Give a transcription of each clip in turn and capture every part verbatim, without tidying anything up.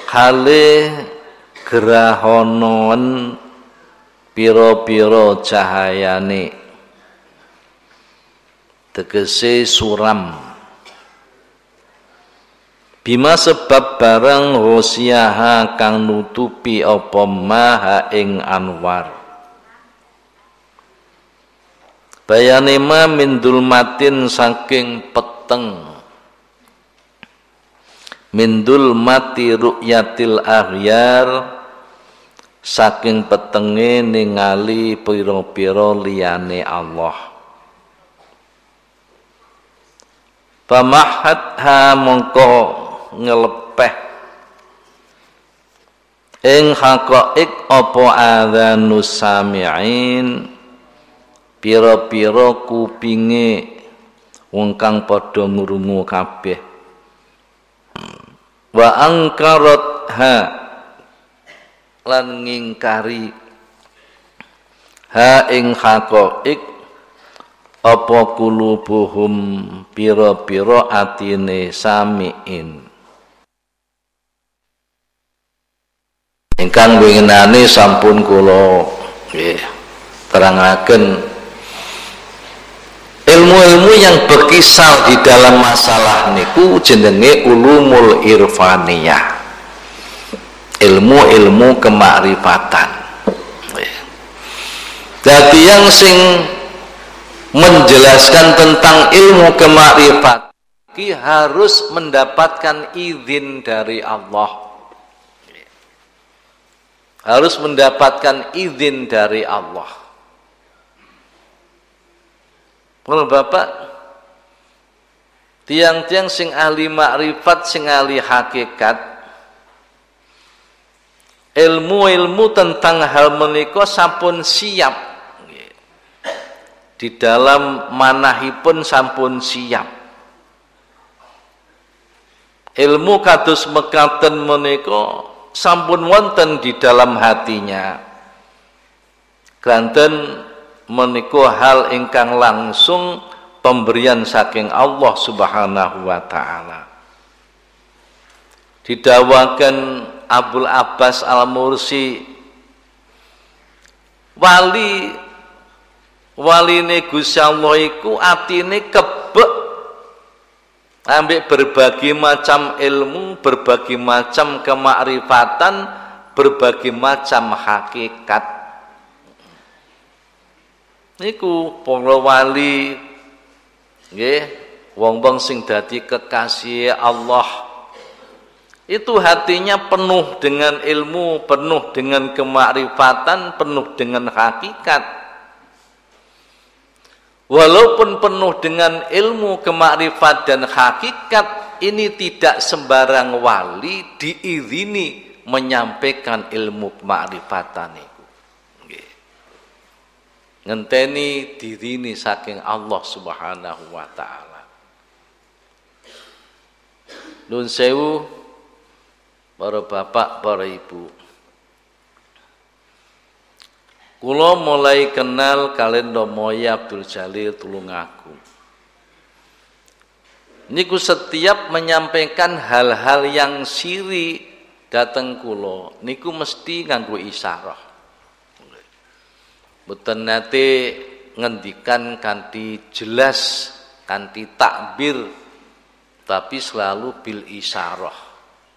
hale grahanen pira-pira cahayane tegese suram bima sebab barang hosiaha kang nutupi apa maha ing anwar bayane ma min dulmatin saking peteng min dulmati ru'yatil aghyar saking petenge ningali pira-pira liyane Allah pamahatha mongko ngelepeh ing haqaiq apa adzanus sami'in pira-pira kupinge wong kang padha ngrungu kabeh wa angkarat ha lan ngingkari ha ing haqaiq apa kulubuhum pira-pira atine samiin ingkang winginane sampun kula nggih terangaken ilmu-ilmu yang berkisar di dalam masalah niku jenenge ulumul irfaniyah ilmu-ilmu kemakrifatan. Jadi yang sing menjelaskan tentang ilmu kemakrifat harus mendapatkan izin dari Allah. Harus mendapatkan izin dari Allah. Kalau Bapak tiang-tiang sing ahli makrifat, sing ahli hakikat, ilmu-ilmu tentang hal menika sampun siap di dalam manahipun sampun siap ilmu kados mekaten menika sampun wonten di dalam hatinya kranten menika hal ingkang langsung pemberian saking Allah Subhanahu wa taala didawaken Abul Abbas Al-Mursi wali waline Gusti Allah iku atine kebek ambek berbagai macam ilmu, berbagai macam kemakrifatan, berbagai macam hakikat. Niku para wali nggih wong-wong sing dadi kekasih Allah itu hatinya penuh dengan ilmu, penuh dengan kemakrifatan, penuh dengan hakikat. Walaupun penuh dengan ilmu, kemakrifat dan hakikat, ini tidak sembarang wali diizini menyampaikan ilmu kemakrifatan itu. Ngenteni dirini saking Allah Subhanahu wa taala. Nun sewu para bapak, para ibu, kula mulai kenal kalian Moya Abdul Jalil Tulungagung. Niku setiap menyampaikan hal-hal yang siri dateng kula, niku mesti nganggo isyarah. Mboten nate ngendikan kanthi jelas, kanthi takbir, tapi selalu bil isyarah.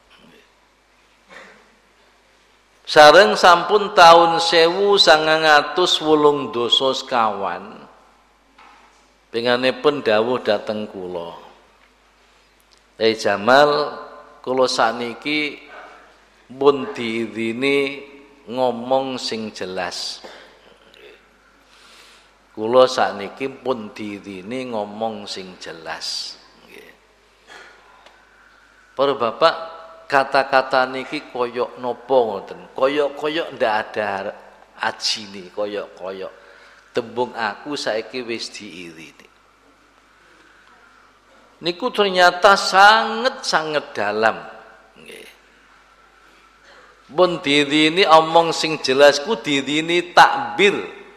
Sareng sampun tahun sewu sangang atus wolung doso sekawan penganipun dawuh dateng kula Kyai Jamal kula sakniki pun diizini ngomong sing jelas kula sakniki pun diizini ngomong sing jelas para bapak kata-kata niki koyok nopo ngoten, koyok-koyok ndak ada ajine, koyok-koyok. Tembung aku saiki wis diirini. Niku ternyata sangat-sangat dalam. Nggih. Pun diirini omong sing jelas ku diirini takbir.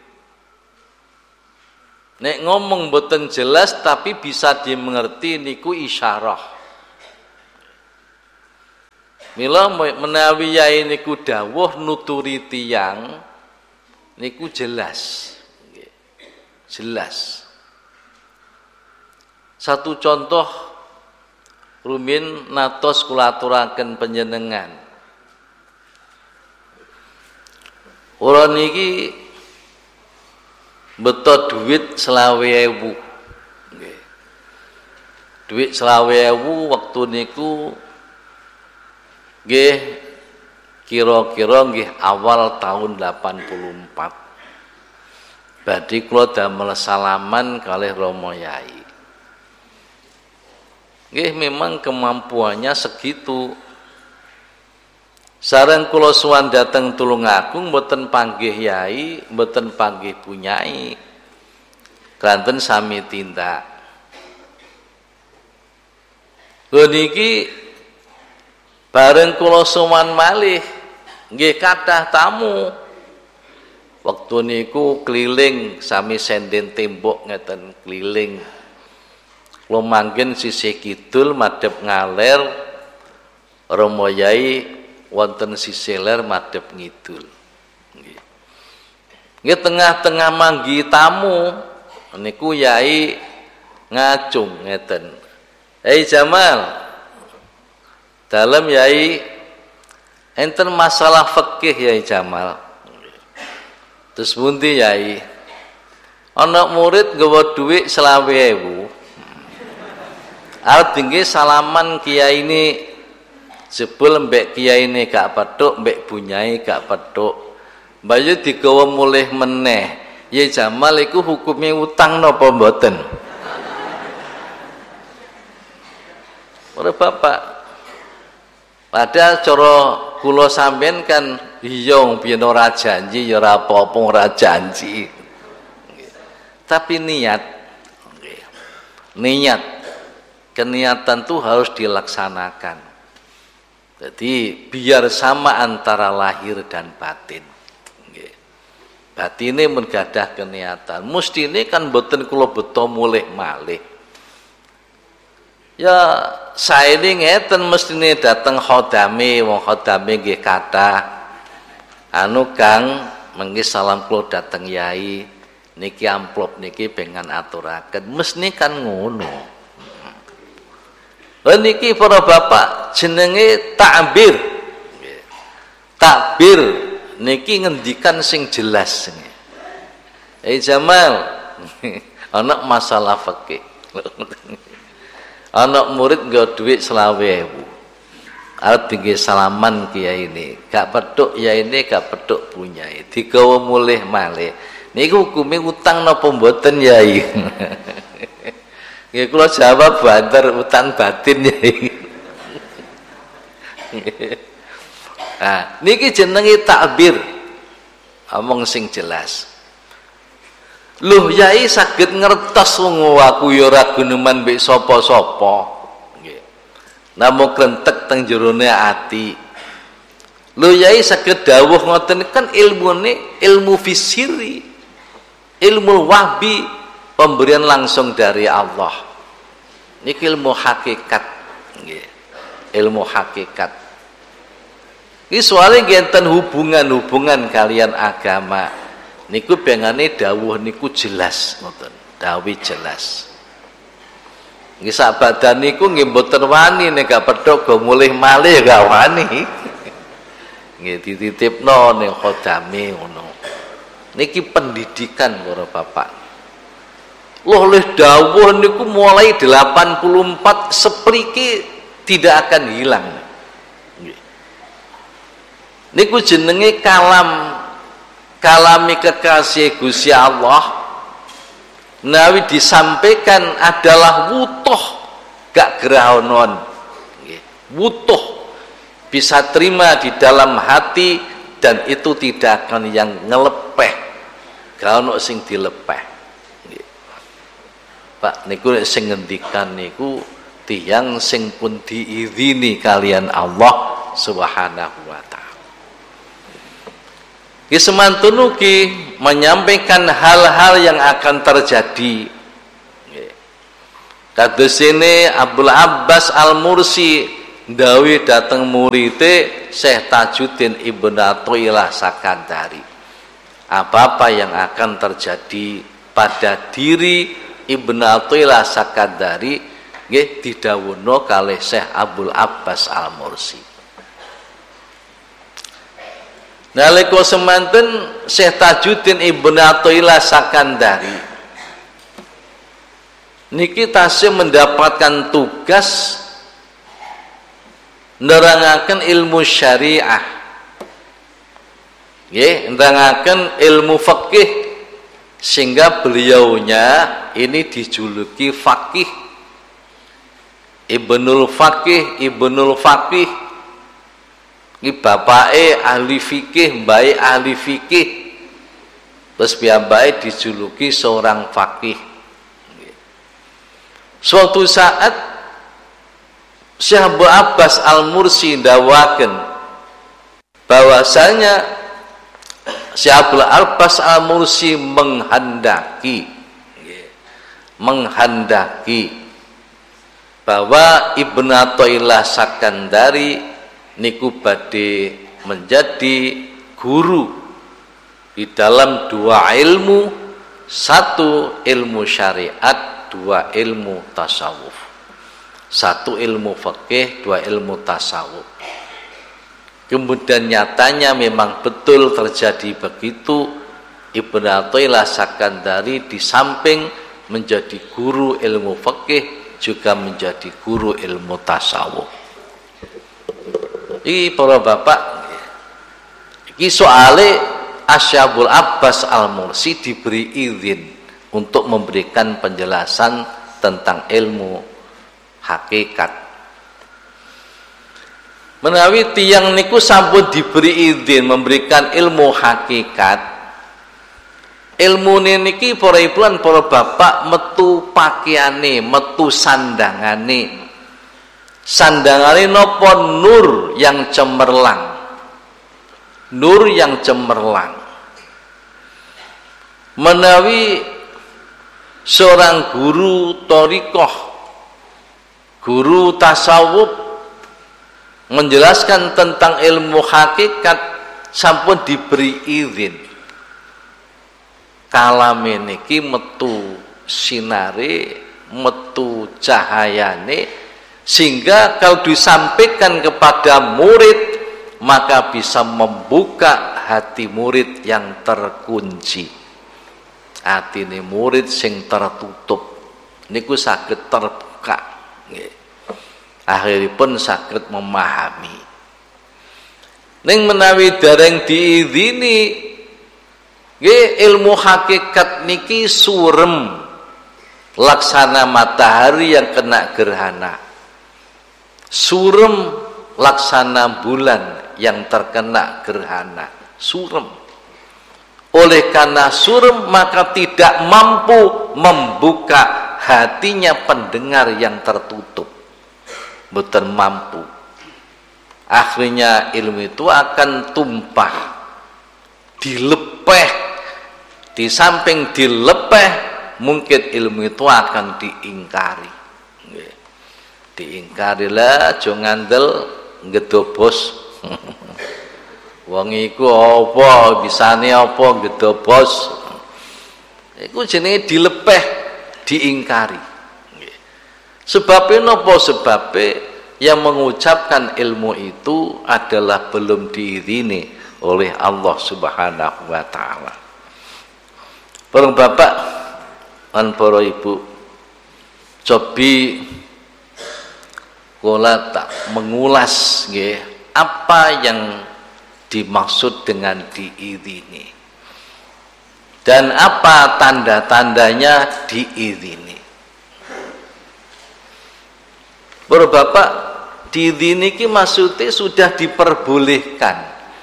Nek ngomong mboten jelas tapi bisa dimengerti niku isyarah. Mila menawi yai niku dawuh nuturi tiyang niku jelas. Jelas. Satu contoh rumin natos kula aturaken panjenengan. Ora niki beto duit selawe ewu. Nggih. Duit selawe ewu waktu niku nggih kira-kira nggih awal tahun delapan puluh empat. Badhe kula damel salaman kalih Rama Yai. Nggih memang kemampuannya segitu. Sareng kula suwan dateng Tulungagung mboten panggih yai, mboten panggih punyai. Kranten sami tindak. Lho niki bareng kula suwan malih nggih kathah tamu. Waktu niku keliling sami senden tembok ngeten keliling. Kula manggen sisih kidul madhep ngaler Rama Yai wonten sisih ler madhep ngidul. Nggih. Nggih tengah-tengah manggi tamu niku Yai ngacung ngeten. Hei Jamal. Dalem Yai enten masalah fikih Yai Jamal. Terus pundi Yai? Ana murid nggawa dhuwit selawe ewu. Arep tinggi salaman kiai ini jebul mbek kiai ini gak petuk, mbek bunyai gak petuk. Bayu digawa mulih meneh. Ya Jamal iku hukume utang napa mboten? Ora bapak. Padahal cara kula sampean kan iya biyen ora janji ya ora apa-apa ora janji. Tapi niat. Niat. Keniatan itu harus dilaksanakan. Jadi biar sama antara lahir dan batin. Batine menggadah keniatan. Mesti ini kan boten kula beto mulih malih. Ya saya ini ngeten mestine dateng khodame, wong khodame nggih kathah. Anu Kang, mengki salam kula dateng Yai. Niki amplop niki pengen aturaken. Mesni kan ngono. Lha niki para bapak jenenge takbir. Takbir niki ngendikan sing jelas. Eh Jamal, anak masalah fikih. Anak murid nggo dhuwit selawe ewu. Arep tinggi salaman kiai ini, gak petuk ya ini gak petuk punyai. Digawa mulih malih. Niku hukume utang napa mboten Yai? Nggih kula jawab banter utang batin ya. Nah, niki jenenge takbir. Omong sing jelas. Loh Yai saged ngertos wong aku ya ora guneman mbek sapa-sapa. Nggih. Namung krentek teng jerone ati. Loh Yai saged dawuh ngoten kan ilmune ilmu fisiri. Ilmu wahbi pemberian langsung dari Allah. Niki ilmu hakikat, nggih. Ilmu hakikat. Iki soalnya ngenten hubungan-hubungan kalian agama. Niku bengane dawuh niku jelas ngoten. Dawi jelas. Nggih sak badan niku nggih mboten wani nek gak pedhok go mulih malih gak wani. Nggih dititipno ning khodame ngono. Niki pendidikan para bapak. Loh oleh dawuh niku mulai delapan puluh empat sepriki tidak akan hilang. Niku jenenge kalam kalami kekasih Gusti Allah. Nawi disampaikan adalah wutuh gak grahonon. Wutuh bisa terima di dalam hati dan itu tidak akan yang ngelepeh. Gak ono sing dilepeh. Pak niku sing ngendikan niku tiyang sing pun diizini kalian Allah Subhanahu wa taala. Ki semantun ugi menyampaikan hal-hal yang akan terjadi. Kados ini Abdul Abbas Al-Mursi ndawi dateng murite Syekh Tajuddin Ibnu Athaillah Sakandari. Apa-apa yang akan terjadi pada diri Ibnu Athaillah Sakandari nggih didhawuhna kalih Syekh Abdul Abbas Al-Mursi. Nalika semanten Syekh Tajuddin Ibnu Athaillah Sakandari niki tasih mendapatkan tugas nerangaken ilmu syariah, nggih, nerangaken ilmu fikih, sehingga beliaunya ini dijuluki faqih, Ibnul Faqih, Ibnul Faqih. Ini bapake ahli fikih, mbae ahli fikih, terus piyambake dijuluki seorang faqih. Suatu saat Syekh Abdul Abbas Al-Mursi ndawaken bahwasanya Syekh Abdul Abbas Al-Mursi menghendaki menghendaki bahwa Ibnu Athaillah Sakandari niku badhe menjadi guru di dalam dua ilmu, satu ilmu syariat, dua ilmu tasawuf. Satu ilmu fikih, dua ilmu tasawuf. Kemudian nyatanya memang betul terjadi begitu. Ibnu Athaillah Sakandari di samping menjadi guru ilmu fikih juga menjadi guru ilmu tasawuf. Iki para bapak, iki soale Asyabul Abbas Al-Mursi diberi izin untuk memberikan penjelasan tentang ilmu hakikat. Menawi tiyang niku sampun diberi izin memberikan ilmu hakikat, ilmu niki para ibu lan para bapak metu pakaiane, metu sandangane. Sandangane napa? Nur yang cemerlang. Nur yang cemerlang. Menawi seorang guru thariqah, guru tasawuf menjelaskan tentang ilmu hakikat sampun diberi izin, kalame niki metu sinare, metu cahayane, sehingga kalau disampaikan kepada murid maka bisa membuka hati murid yang terkunci. Atine murid sing tertutup niku saged terbuka, nggih. Akhiripun saged memahami. Ning menawi dereng diizini, nggih, ilmu hakikat niki surem laksana matahari yang kena gerhana, surem laksana bulan yang terkena gerhana, surem. Oleh karena surem maka tidak mampu membuka hatinya pendengar yang tertutup, betul mampu. Akhirnya ilmu itu akan tumpah, dilepeh. Di samping dilepeh, mungkin ilmu itu akan diingkari. Diingkari lah, jangan ngandel ngedobos. Wong iku apa, bisane apa ngedobos. Iku jenenge dilepeh, diingkari. Sebabnya napa? Sebabnya yang mengucapkan ilmu itu adalah belum diirini oleh Allah Subhanahu wa taala. Para bapak lan para ibu, cobi kula tak mengulas nggih apa yang dimaksud dengan diirini dan apa tanda-tandanya diirini. Para bapak, diirini ki maksudnya sudah diperbolehkan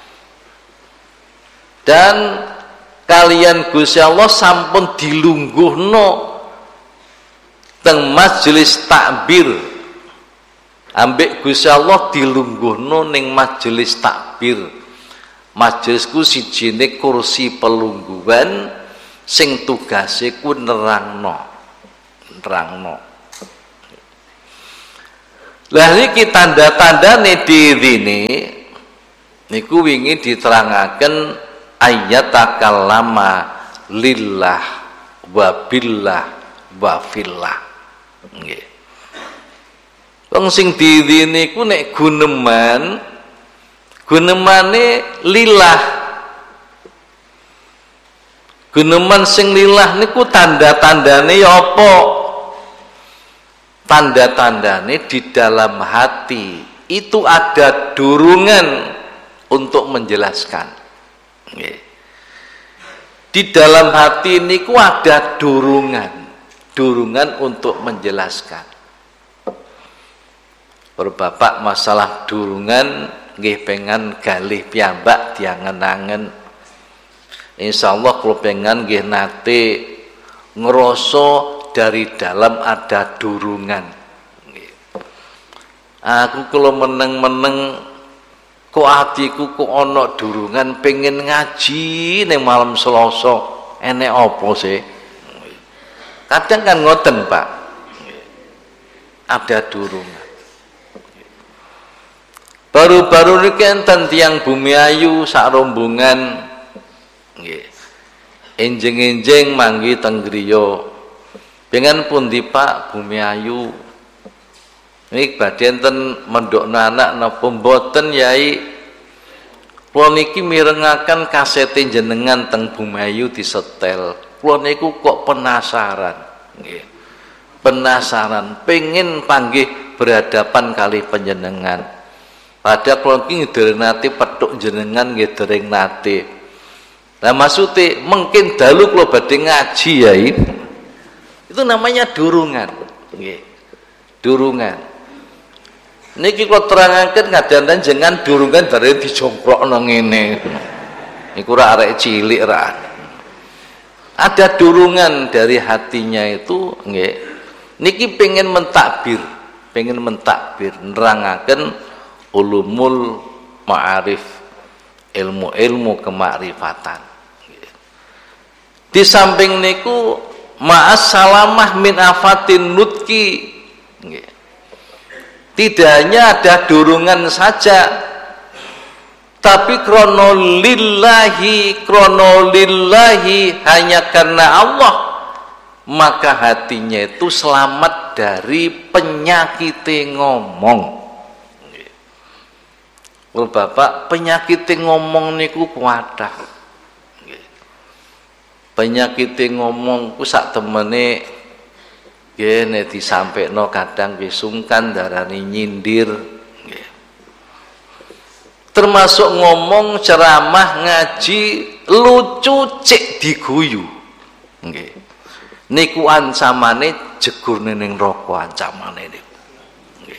dan kalian Gusti Allah sampun dilungguhno teng majelis takbir, ambek Gusti Allah dilungguhno ning majelis takbir. Majelisku sijine kursi pelungguhan sing tugase ku nerangno nerangno. Lah niki tanda-tandane didini niku wingi diterangaken ayatakallama lillah wa billah wa fillah. Nggih. Wong sing didini niku nek guneman gunemane lillah. Guneman sing lillah niku tanda-tandane ya apa? Tanda-tandane di dalam hati itu ada dorongan untuk menjelaskan. Di dalam hati niku ada dorongan, dorongan untuk menjelaskan. Berbapak masalah dorongan nggih pengen galih piyambak diangen-angen. Insyaallah kula pengen nggih nate ngrasa dari dalam ada dorongan. Aku kalau meneng-meneng kok hatiku kok ana dorongan pengen ngaji ning malam Selasa. Enek apa sih? Kadang kan ngoten, Pak. Ada dorongan. Baru-baru niki enten tiyang Bumi Ayu sak rombongan nggih. Enjing-enjing manggi teng griya. Pengen pundi Pak Bumi Ayu? Niki badhe enten mendhokno anak napa mboten Yai? Kula niki mirengaken kasete jenengan teng Bumi Ayu disetel. Kula niku kok penasaran. Nggih. Penasaran, pengen panggih berhadapan kali panjenengan. Padahal kula niki dereng nate petuk jenengan nggih dereng nate. Lah maksude mungkin dalu kula badhe ngaji Yai. Itu namanya dorongan. Nggih. Dorongan. Niki kula terangaken kadang-kadang jangan dorongan dari dijongkrokno ngene. Niku ra arek cilik ra. Ada dorongan dari hatinya itu nggih. Niki pengen mentakbir, pengen mentakbir nerangaken ulumul ma'arif, ilmu-ilmu kemakrifatan. Nggih. Di samping niku ma'as salamah min afatin nutki. Tidak hanya ada dorongan saja, tapi krono lillahi, krono lillahi, hanya karena Allah, maka hatinya itu selamat dari penyakit ngomong. Lho Bapak, penyakit ngomong niku kuatah. Penyakit ngomong ku sak temene nggih nek disampekno kadang nggih sungkan darani nyindir nggih. Termasuk ngomong ceramah ngaji lucu cek diguyu nggih. Niku ancamane jegur ning neraka ancamane niku. Nggih.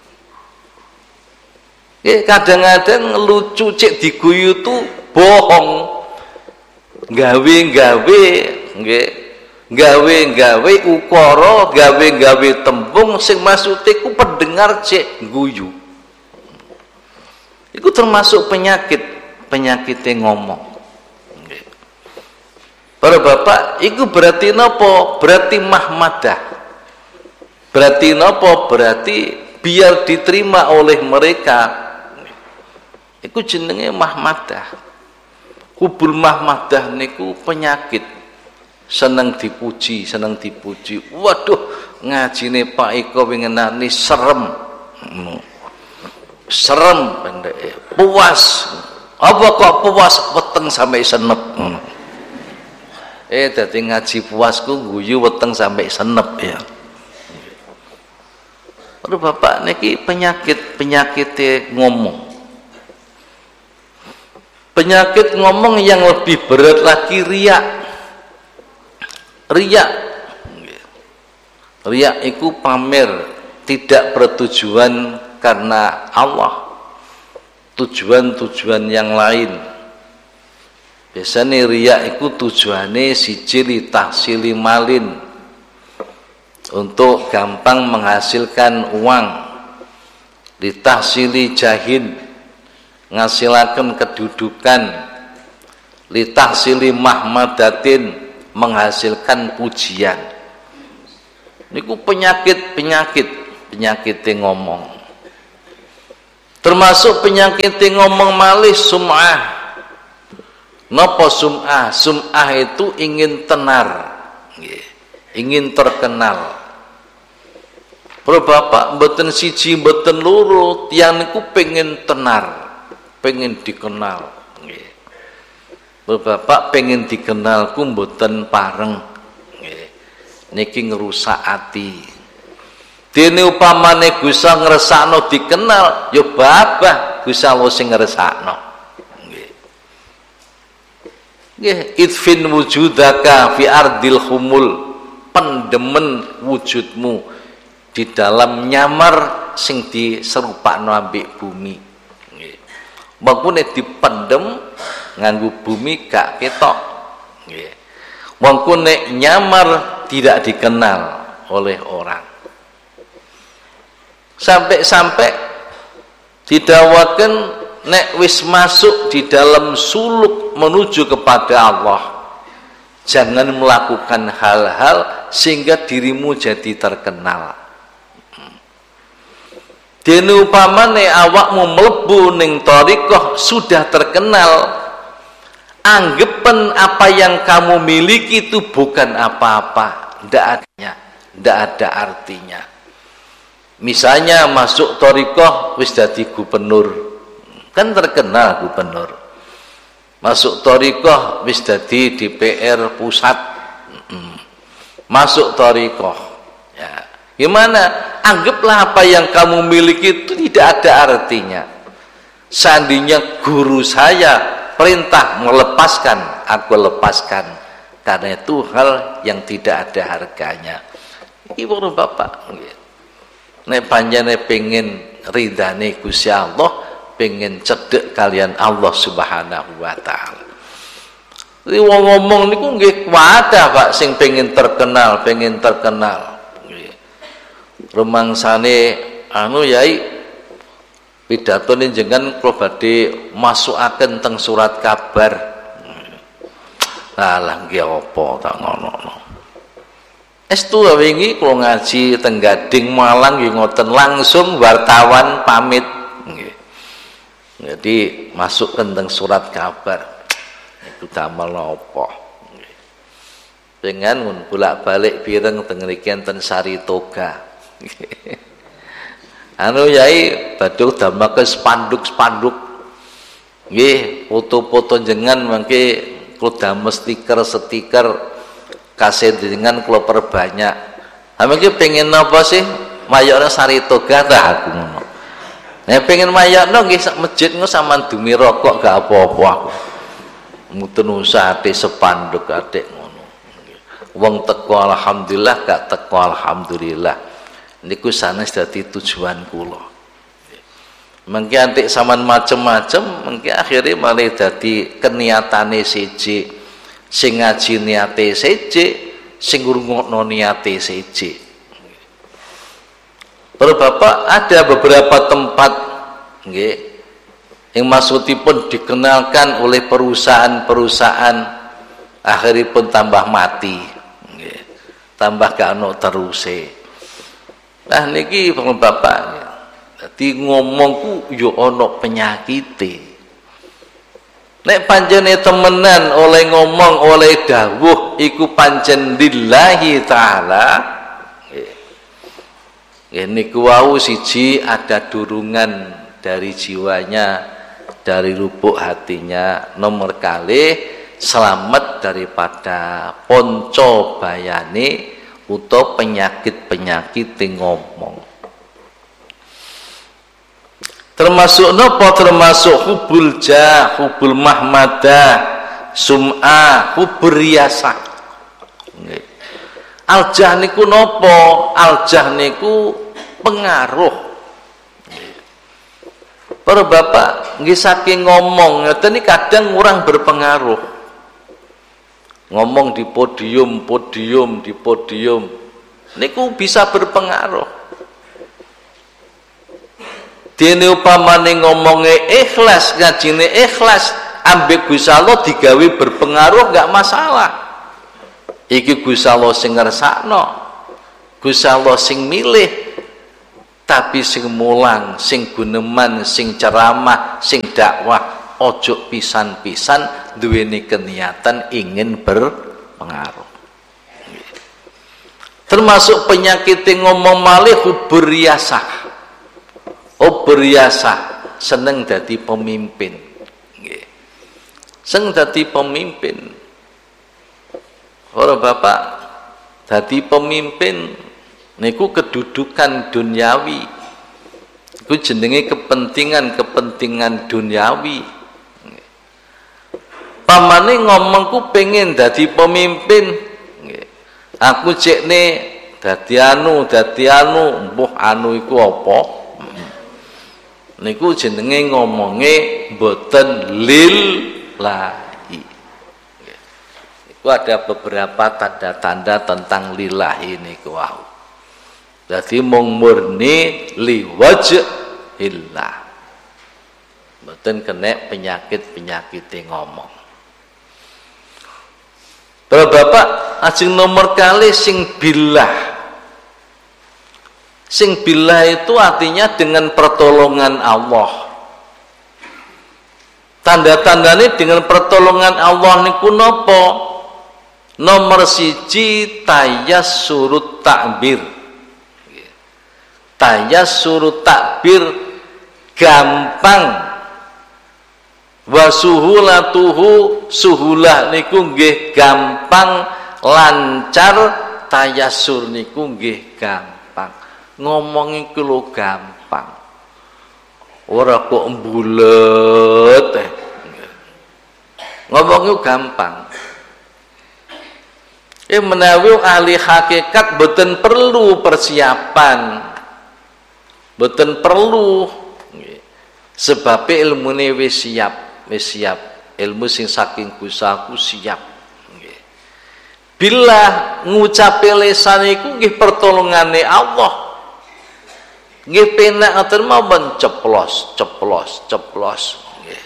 Nggih kadang-kadang lucu cek diguyu tu bohong. Gawe-gawe nggih, gawe-gawe ukara, gawe-gawe tembung sing maksude ku pendengar cek guyu. Iku termasuk penyakit, penyakite ngomong. Nggih. Para bapak, iku berarti napa? Berarti mahmadah. Berarti napa? Berarti biar diterima oleh mereka. Iku jenenge mahmadah. Kubul mahmadah niku penyakit, seneng dipuji, seneng dipuji. Waduh, ngajine Pak Iko wingenane serem. Serem pendek. Puas. Apa kok puas weteng sampai senep. Eh dadi ngaji puasku guyu weteng sampai senep ya. Aduh Bapak niki penyakit, penyakite ngomong. Penyakit ngomong yang lebih berat lagi riak. Riak. Riak itu pamer, tidak bertujuan karena Allah. Tujuan-tujuan yang lain. Biasanya riak itu tujuannya siji li tahsili malin. Untuk gampang menghasilkan uang. Li tahsili jahin. Ngasilaken kedudukan, litahsili mahmadatin, menghasilkan pujian. Niku penyakit penyakit penyakit ngomong. Termasuk penyakit ngomong malih sum'ah. Napa sum'ah? Sum'ah itu ingin tenar, ingin terkenal. Para bapak mboten siji mboten loro, tiyang niku pengen tenar, pengen dikenal. Para bapak pengen dikenal ku mboten pareng. Niki ngerusak ati. Dene upamane Gusti ngresakno dikenal, ya babah Gusti Allah sing ngresakno. Nggih, idfin wujudaka fi ardil humul, pendemen wujudmu di dalam nyamar sing diserupakno ambek bumi. Nggih. Mengko nek dipendem nganggo bumi gak ketok. Nggih. Mengko nek nyamar tidak dikenal oleh orang. Sampai-sampai didawakan nek wis masuk di dalam suluk menuju kepada Allah, jangan melakukan hal-hal sehingga dirimu jadi terkenal. Dene upamane awakmu mlebu ning thariqah sudah terkenal, anggepen apa yang kamu miliki itu bukan apa-apa, ndak adanya, ndak ada artinya. Misalnya masuk thariqah wis dadi gubernur, kan terkenal gubernur. Masuk thariqah wis dadi D P R pusat. Masuk thariqah, ya gimana? Anggaplah apa yang kamu miliki itu tidak ada artinya. Seandainya guru saya perintah melepaskan, aku lepaskan, karena itu hal yang tidak ada harganya. Ibu bapak, nek panjane pengen ridane Gusti Allah, pengen cedek kalian Allah Subhanahu wa taala. Jadi wong ngomong niku nggih wadah Pak sing pengen terkenal, pengen terkenal. Nggih. Rumangsane anu yai pidatone jenengan kula badhe masukaken teng surat kabar. Alah nggih apa tak ngono. Estu wingi kula ngaji teng Gading Malang nggih ngoten langsung wartawan pamit. Jadi masuk tentang surat kabar itu damel napa dengan bolak-balik pireng teng mriki enten Saritoga. Anu yai badhe damel spanduk-spanduk nggih, foto-foto jenengan mangke kula damel stiker-stiker kaset jenengan kula perbanyak. Ha mangke pengen napa sih mayone Saritoga ta aku ngono. Nek pengen mayakno nggih sak masjid ngono sampean dumi rokok gak apa-apa aku. Muten usate sepanduk atik ngono. Wong teko alhamdulillah, gak teko alhamdulillah. Niku sanes dadi tujuan kula. Mengki antik sampean macem-macem, mengki akhire malah dadi keniatane siji. Sing ngaji niate siji, sing ngrungokno niate siji. Para bapak, ada beberapa tempat nggih yang maksudipun dikenalkan oleh perusahaan-perusahaan akhiripun tambah mati nggih, tambah gak ono teruse. Nah niki para bapak, dadi ngomongku yo ono penyakite. Nek pancene temenan oleh ngomong oleh dawuh iku pancen lillahi taala, ini kuau siji ada durungan dari jiwanya, dari lubuk hatinya. Nomor kali selamat daripada ponco bayane utawa penyakit-penyakit ngomong. Termasuk nopo? Termasuk hubul jah, hubul mahmadah, sum'ah, hubur riyasah. Aljah niku nopo? Aljah niku pengaruh. Para bapak nggih saking ngomong ngoten iki kadang kurang berpengaruh. Ngomong di podium, podium, di podium niku bisa berpengaruh. Dene upamane ngomonge ikhlas, ngajine ikhlas, ambek Gusti Allah digawe berpengaruh enggak masalah. Iki Gusti Allah sing ngersakno, Gusti Allah sing milih. Tapi sing mulang, sing guneman, sing ceramah, sing dakwah ojo pisan-pisan duweni keniatan ingin berpengaruh. Termasuk penyakit yang ngomong malih hubur riasah. Hubur riasah, seneng dadi pemimpin. Seneng dadi pemimpin. Para bapak, dadi pemimpin niku kedudukan duniawi. Iku jenenge kepentingan-kepentingan duniawi. Pamane ngomongku pengen dadi pemimpin. Aku cekne dadi anu, dadi anu, mbuh anu iku apa? Niku jenenge ngomonge boten lillahi. Iku ada beberapa tanda-tanda tentang lillahi niku wau. Jadi mung murni liwajhillah. Mboten kena penyakit-penyakit ngomong. Bapak bapak ajeng nomor kali sing billah. Sing billah itu artinya dengan pertolongan Allah. Tanda-tandanya dengan pertolongan Allah niku napa? Nomor siji tayassurut takbir. Tayassuru takbir gampang, wa suhulatuhu suhulah niku nggih gampang, lancar, tayassur niku nggih gampang. Ngomong iku lho gampang, ora kok mbulet eh. Ngomong iku gampang. Eh menawi ahli hakikat boten perlu persiapan. Boten perlu sebab ilmune wis siap, wis siap. Ilmu sing saking gusaku siap. Bila ngucape lisan iku nggih pertolongane Allah. Nggih penak ngoten mawon ceplos, ceplos, ceplos nggih.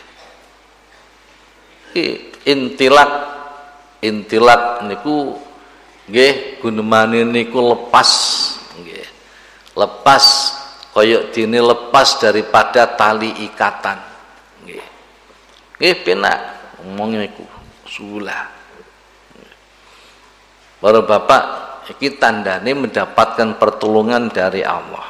Intilak intilak niku nggih gunemane niku lepas nggih. Lepas koyok dini lepas daripada tali ikatan. Nggih. Nggih penak ngomong niku sulah. Para bapak iki tandane mendapatkan pertolongan dari Allah.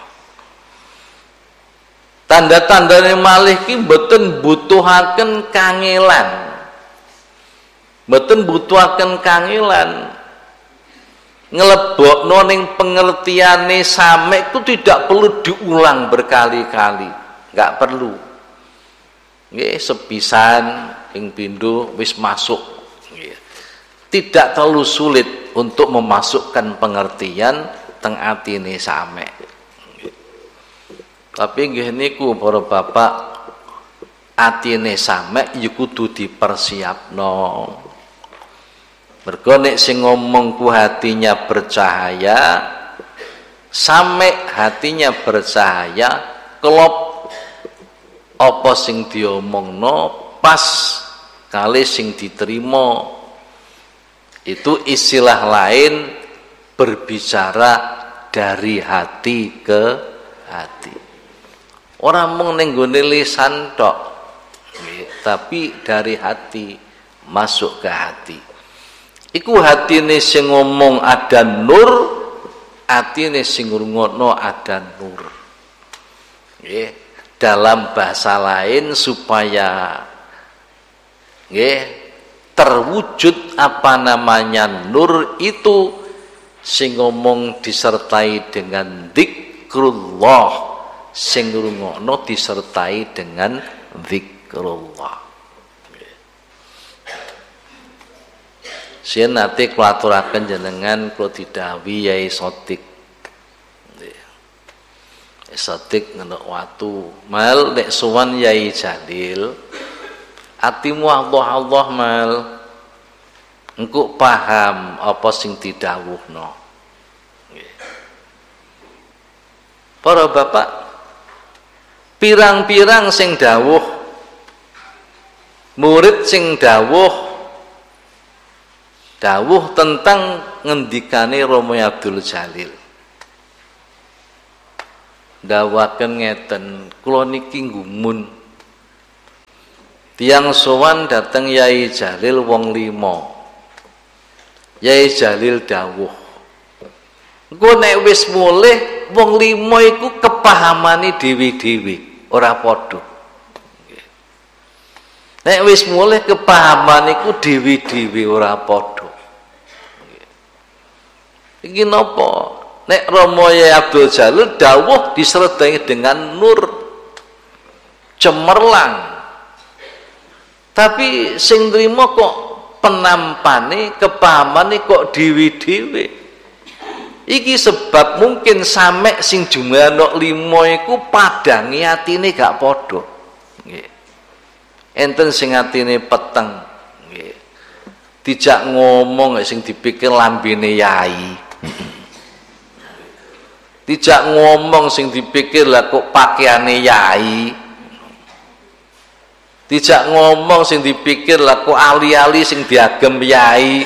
Tanda-tandane malih ki mboten butuhaken kangelan. Mboten butuhaken kangelan. Ngelebokno ning pengertiane same itu tidak perlu diulang berkali-kali, enggak perlu. Nggih, sepisan ping pindho wis masuk. Nggih. Tidak terlalu sulit untuk memasukkan pengertian teng atine same. Nggih. Tapi nggih niku para bapak atine same ya kudu dipersiapno. Mergo nek sing ngomongku hatinya bercahaya, sampe hatinya bercahaya, kelop apa sing diomongno pas kali sing diterima. Itu istilah lain berbicara dari hati ke hati. Ora mung ning nggone lisan tok, tapi dari hati masuk ke hati. Iku hatine sing ngomong ada nur, atine sing ngrungokno ada nur. Nggih, dalam bahasa lain supaya nggih terwujud apa namanya nur itu sing ngomong disertai dengan zikrullah, sing ngrungokno disertai dengan zikrullah. Sien nate kula aturaken jenengan kula didhawuhi Yai Sotik. Yai Sotik ngenuk watu. Mal nek sowan Yai Jalil, atimu Allah Allah mal. Engko paham apa sing didhawuhno. Nggih. Para bapak, pirang-pirang sing dawuh, murid sing dawuh dawuh tentang ngendikane Romo Abdul Jalil. ndawaken ngeten, kula niki nggumun tiyang sowan dateng Yai Jalil wong limo. Yai Jalil dawuh, engko nek wis mulih wong limo iku kepahamane dhewe-dhewe ora padha. Nek wis mulih kepahaman iku dhewe-dhewe ora padha. Iki napa? Nek Rama Yai Abdul Jalil dawuh disertai dengan nur cemerlang. Tapi sing nrimo kok penampane, kepamane kok dhewe-dhewe. Iki sebab mungkin sampe sing jumlah nok limo iku padange atine gak padha. Nggih. Enten sing atine peteng. Nggih. Dijak ngomong sing dipikir lambene yai. Dijak ngomong sing dipikir lah kok pakaiane yai. Dijak ngomong sing dipikir lah kok ali-ali sing diagem yai.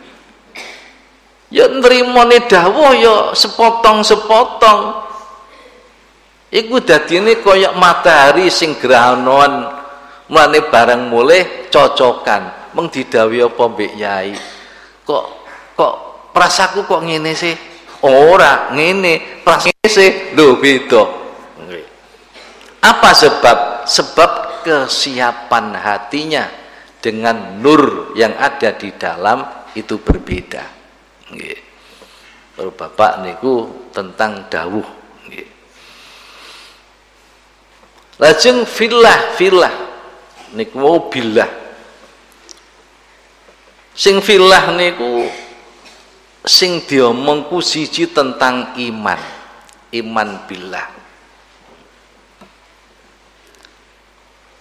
Ya nrimone dawuh ya sepotong-sepotong. Iku dadine kaya matahari sing grahanoan, mulane bareng mulih cocokan. Meng didhawuhi apa mbek yai? Kok kok prasaku kok ngene sih? Ora ngene, prasaku sih lho beda. Apa sebab? Sebab kesiapan hatinya dengan nur yang ada di dalam itu berbeda. Nggih. Kalau Bapak niku tentang dawuh. Nggih. Lajeng fillah fillah niku mau billah. Sing fillah niku sing diomongku siji tentang iman. Iman billah.